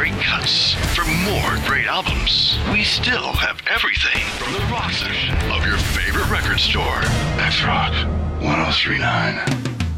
great cuts. For more great albums, we still have everything from the rock section of your favorite record store. That's Rock 1039.